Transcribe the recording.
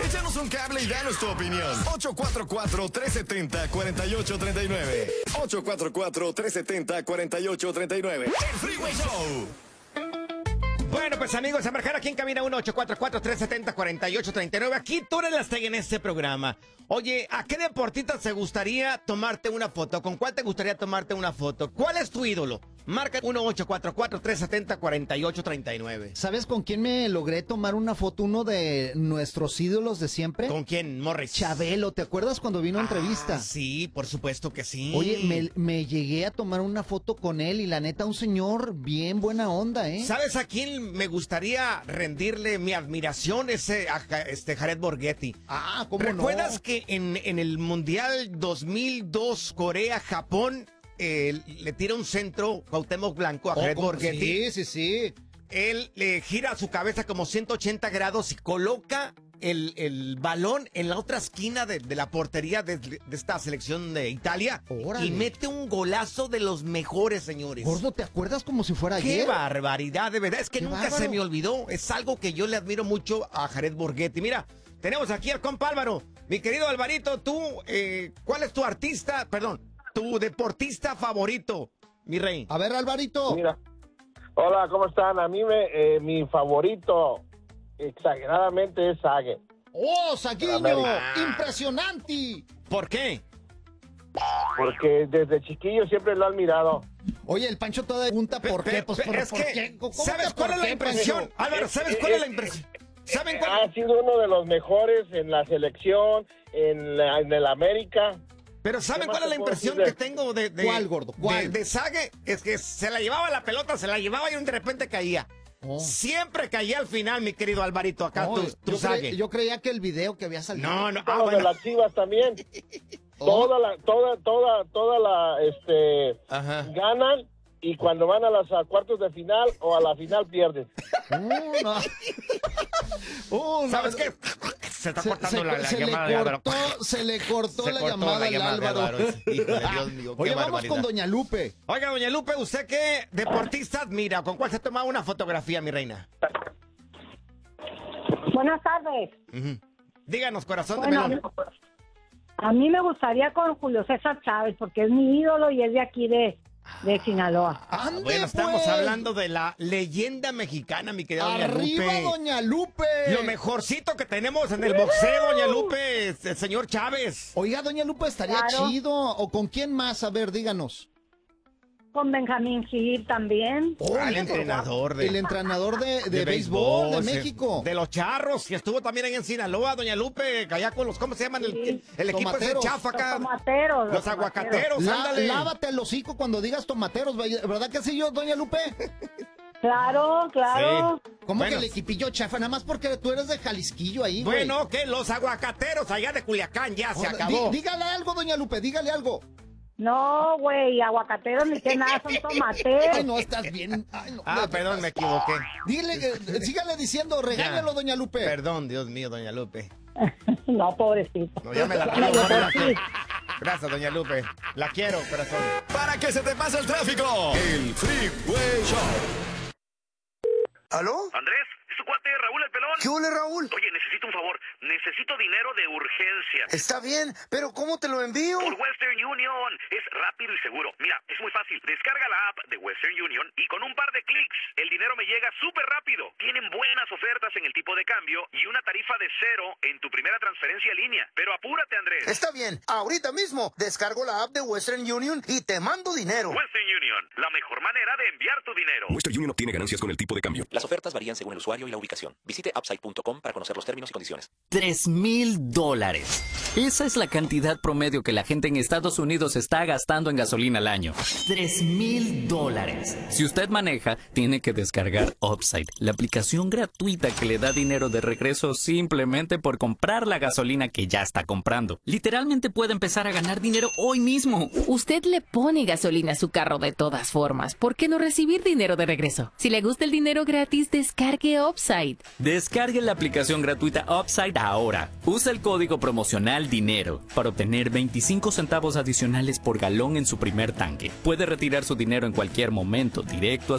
Échanos un cable y danos tu opinión. 844-370-4839. 844-370-4839. El Freeway Show. Bueno, pues amigos, a marcar aquí en cabina 1-844-370-4839. Aquí tú eres la estrella en este programa. Oye, ¿a qué deportista te gustaría tomarte una foto? ¿Con cuál te gustaría tomarte una foto? ¿Cuál es tu ídolo? Marca 1-844-370-4839. ¿Sabes con quién me logré tomar una foto? Uno de nuestros ídolos de siempre. ¿Con quién, Morris? Chabelo, ¿te acuerdas cuando vino a entrevista? Sí, por supuesto que sí. Oye, me llegué a tomar una foto con él y la neta, un señor bien buena onda, ¿eh? ¿Sabes a quién me gustaría rendirle mi admiración? A Jared Borghetti. Ah, ¿cómo no? ¿Recuerdas que en el Mundial 2002 Corea-Japón le tira un centro Cuauhtémoc Blanco a Jared Borghetti? Sí. Él le gira su cabeza como 180 grados y coloca el balón en la otra esquina de la portería de esta selección de Italia. ¡Órale! Y mete un golazo de los mejores, señores. Gordo, ¿te acuerdas como si fuera ayer? ¡Qué barbaridad! De verdad, es que ¡Qué nunca bárbaro! se me olvidó. Es algo que yo le admiro mucho a Jared Borghetti. Mira, tenemos aquí al compa Álvaro. Mi querido Alvarito, tú, ¿cuál es tu artista, tu deportista favorito, mi rey? A ver, Alvarito. Mira, hola, ¿cómo están? A mí mi favorito exageradamente es Sague. ¡Oh, Saguiño! América. ¡Impresionante! ¿Por qué? Porque desde chiquillo siempre lo han mirado. Oye, el Pancho todavía pregunta por qué. Pues, Es ¿por que, qué? ¿Cómo ¿sabes que cuál por es la qué, impresión? Pancho? Álvaro, ¿sabes cuál es la impresión? ¿Saben cuál? Ha sido uno de los mejores en la selección, en el América. Pero ¿saben ¿Qué cuál más es la te puedo impresión decir que tengo de ¿Cuál, gordo? ¿Cuál? De Sague? Es que se la llevaba la pelota, se la llevaba y de repente caía. Oh. Siempre caía al final, mi querido Alvarito, acá No, tu Sague. yo creía que el video que había salido. No. De bueno. las Chivas también. Oh. Ajá. Ganan y cuando van a cuartos de final o a la final pierden. No. No. ¿Sabes qué? Se está cortando la llamada de Álvaro. Se le cortó Se la cortó llamada la al llamada de Álvaro. Hijo de Dios mío, qué Oye, vamos barbaridad. con doña Lupe. Oiga, doña Lupe, ¿usted qué deportista admira? ¿Con cuál se toma una fotografía, mi reina? Buenas tardes. Ujú. Díganos, corazón de Bueno, melón. a mí me gustaría con Julio César Chávez, porque es mi ídolo y es de aquí de Sinaloa. ¡Ande, Bueno, estamos pues! hablando de la leyenda mexicana, mi querida doña ¡Arriba, Lupe. doña Lupe! Lo mejorcito que tenemos en el boxeo, doña Lupe, es el señor Chávez. Oiga, doña Lupe, estaría Claro. chido. ¿O con quién más? A ver, díganos. Con Benjamín Gil también. El entrenador El entrenador de béisbol de sí. México. De los Charros, que estuvo también ahí en Sinaloa, doña Lupe, allá con los, ¿cómo se llaman? Sí. El equipo ese Tomateros. chafa Los acá. tomateros. Los aguacateros, ándale. Lávate el hocico cuando digas tomateros, ¿verdad que sí yo, doña Lupe? Claro. Sí. ¿Cómo Bueno. que el equipillo chafa? Nada más porque tú eres de Jalisquillo ahí, güey. Bueno, que los aguacateros allá de Culiacán ya se acabó. Dígale algo, doña Lupe, dígale algo. No, güey, aguacateros ni que nada, son tomateros. Ay, no, estás bien. Ay, no, Ah, de perdón, me veras. equivoqué. Sígale diciendo, regáñalo, Ya. doña Lupe. Perdón, Dios mío, doña Lupe. No, pobrecito. No, ya me la Ya pido, me dio María. por ti. Gracias, doña Lupe. La quiero, corazón. Para que se te pase el tráfico. El Freeway Show. ¿Aló? Andrés, ¿es tu cuate Raúl el Pelón? ¿Qué ole, Raúl? Oye, necesito un favor. Necesito dinero de urgencia. Está bien, pero ¿cómo te lo envío? Por Western Union. Es rápido y seguro. Mira, es muy fácil. Descarga la app de Western Union y con un par de clics el dinero me llega súper rápido. Tienen buenas ofertas en el tipo de cambio y una tarifa de 0 en tu primera transferencia en línea. Pero apúrate, Andrés. Está bien, ahorita mismo descargo la app de Western Union y te mando dinero. Western Union, la mejor manera de enviar tu dinero. Western Union obtiene ganancias con el tipo de cambio. Las ofertas varían según el usuario y la ubicación. Visite upside.com para conocer los términos y condiciones. $3,000. Esa es la cantidad promedio que la gente en Estados Unidos está gastando en gasolina al año. $3,000. Si usted maneja, tiene que descargar Upside, la aplicación gratuita que le da dinero de regreso simplemente por comprar la gasolina que ya está comprando. Literalmente puede empezar a ganar dinero hoy mismo. Usted le pone gasolina a su carro de todas formas. ¿Por qué no recibir dinero de regreso? Si le gusta el dinero gratis, descargue Upside. Descargue la aplicación gratuita Upside ahora. Usa el código promocional DINERO para obtener 25 centavos adicionales por galón en su primer tanque. Puede retirar su dinero en cualquier momento, directo a